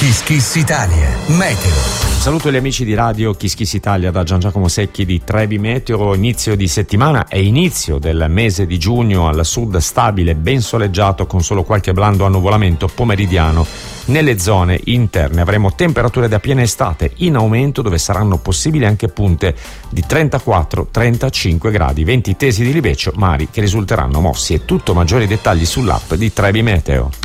Kiss Kiss Italia, Meteo. Saluto gli amici di radio Kiss Kiss Italia da Gian Giacomo Secchi di Trebi Meteo. Inizio di settimana e inizio del mese di giugno. Al sud stabile, ben soleggiato con solo qualche blando annuvolamento pomeridiano. Nelle zone interne avremo temperature da piena estate in aumento, dove saranno possibili anche punte di 34-35 gradi, venti tesi di libeccio, mari che risulteranno mossi. E tutto, maggiori dettagli sull'app di Trebi Meteo.